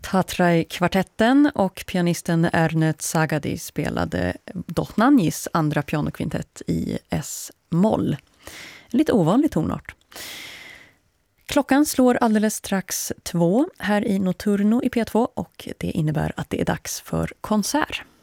Tatray-kvartetten och pianisten Ernest Sagadi spelade Dochnanyis andra pianokvintett i S-moll. En lite ovanlig tonart. Klockan slår alldeles strax 2 här i Notturno i P2 och det innebär att det är dags för konsert.